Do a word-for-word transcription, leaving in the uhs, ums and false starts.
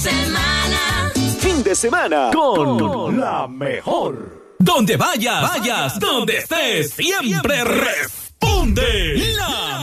Semana. Fin de semana con, con la mejor. Donde vayas, vayas, donde estés, siempre responde la